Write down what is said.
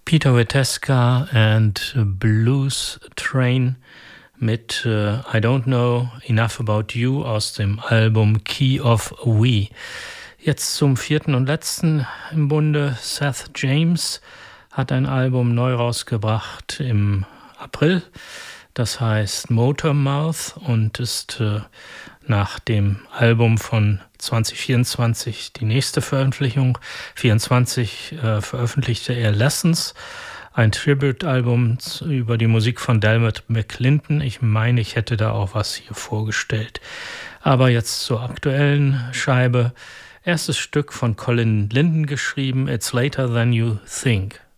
Peter Wieteska and Blues Train mit I Don't Know Enough About You aus dem Album Key of We. Jetzt zum vierten und letzten im Bunde. Seth James hat ein Album neu rausgebracht im April. Das heißt Motormouth und ist nach dem Album von 2024 die nächste Veröffentlichung. 2024 veröffentlichte er Lessons, ein Tribute-Album über die Musik von Dermot McClinton. Ich meine, ich hätte da auch was hier vorgestellt. Aber jetzt zur aktuellen Scheibe. Erstes Stück von Colin Linden geschrieben, It's Later Than You Think.